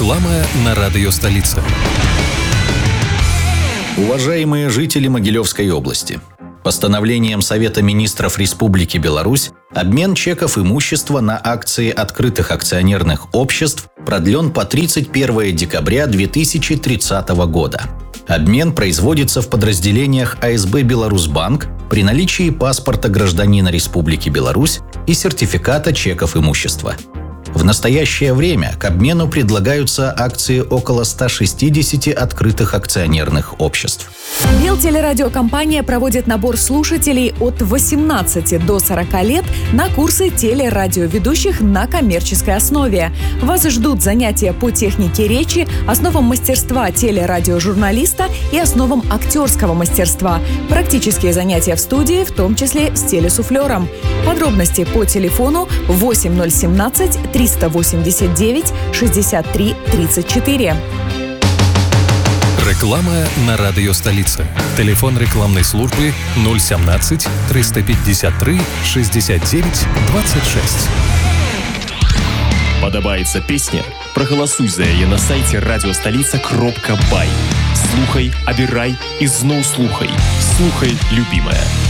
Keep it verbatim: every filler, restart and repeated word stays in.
Реклама на радио «Столица». Уважаемые жители Могилевской области, постановлением Совета министров Республики Беларусь обмен чеков имущества на акции открытых акционерных обществ продлен по тридцать первое декабря две тысячи тридцатого года. Обмен производится в подразделениях А Эс Бэ «Беларусьбанк» при наличии паспорта гражданина Республики Беларусь и сертификата чеков имущества. В настоящее время к обмену предлагаются акции около ста шестидесяти открытых акционерных обществ. Белтелерадиокомпания проводит набор слушателей от восемнадцати до сорока лет на курсы телерадиоведущих на коммерческой основе. Вас ждут занятия по технике речи, основам мастерства телерадиожурналиста и основам актерского мастерства. Практические занятия в студии, в том числе с телесуфлером. Подробности по телефону восемь ноль семнадцать триста восемьдесят девять шестьдесят три тридцать четыре. Реклама на радио «Столица». Телефон рекламной службы ноль семнадцать триста пятьдесят три шестьдесят девять двадцать шесть. Падабаецца песня? Прагаласуй за яе на сайце радиостолица кропка бай. Слухай, абірай і зноў слухай. Слухай, любимая.